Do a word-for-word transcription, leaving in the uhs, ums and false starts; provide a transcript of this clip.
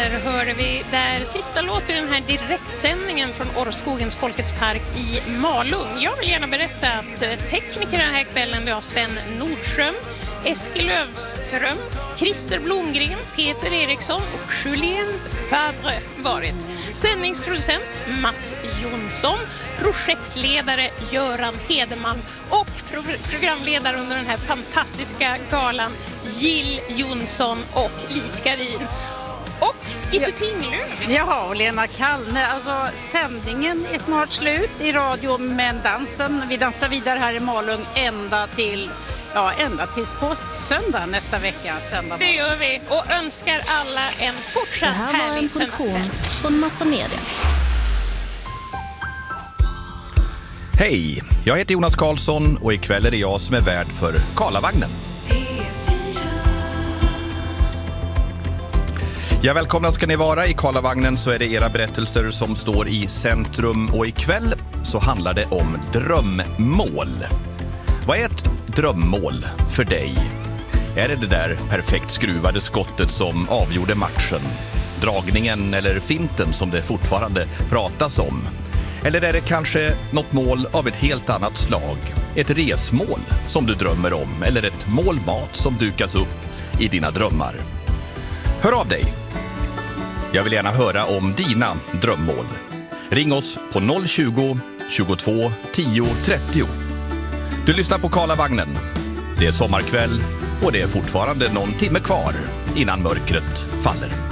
Här hörde vi där sista låten i den här direktsändningen från Orrskogens Folkets park i Malung. Jag vill gärna berätta att tekniker den här kvällen det har Sven Nordström, Eskil Lövström, Christer Blomgren, Peter Eriksson och Julien Favre varit. Sändningsproducent Mats Jonsson, projektledare Göran Hedeman och pro- programledare under den här fantastiska galan Jill Jonsson och Lis Garin. Och Gitte Tinglöf. Ja, och Lena Kallne. Alltså, sändningen är snart slut i radio, men dansen, vi dansar vidare här i Malung ända till, ja, ända tills på söndag nästa vecka. Söndag. Det gör vi och önskar alla en fortsatt härlig söndagskväll. Det här var en produktion från Massa Media. Hej, jag heter Jonas Karlsson och ikväll är det jag som är värd för Karlavagnen. Ja, välkomna ska ni vara. I Karlavagnen så är det era berättelser som står i centrum och ikväll så handlar det om drömmål. Vad är ett drömmål för dig? Är det det där perfekt skruvade skottet som avgjorde matchen? Dragningen eller finten som det fortfarande pratas om? Eller är det kanske något mål av ett helt annat slag? Ett resmål som du drömmer om eller ett mål mat som dukas upp i dina drömmar? Hör av dig! Jag vill gärna höra om dina drömmål. Ring oss på noll tjugo, tjugotvå, tio, trettio. Du lyssnar på Karlavagnen. Det är sommarkväll och det är fortfarande någon timme kvar innan mörkret faller.